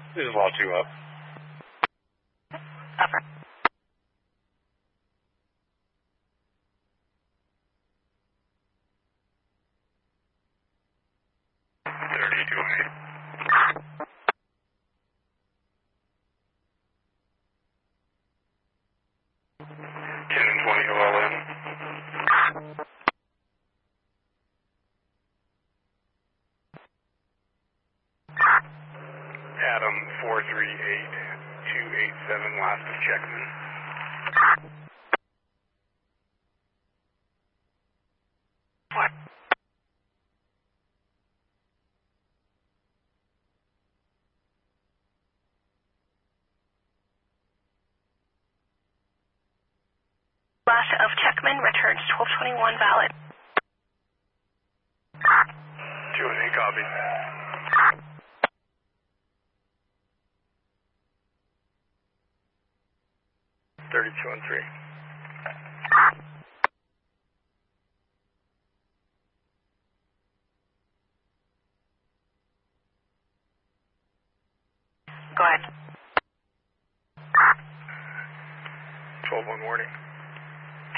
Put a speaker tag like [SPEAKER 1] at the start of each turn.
[SPEAKER 1] This is Law 2 up.
[SPEAKER 2] Upper.
[SPEAKER 1] Adam 438287 last of Checkman.
[SPEAKER 2] What? Last of Checkman returns 1221 valid.
[SPEAKER 1] 2-8 copy. Thirty-two and 3.
[SPEAKER 2] Go ahead.
[SPEAKER 1] 12-1 warning.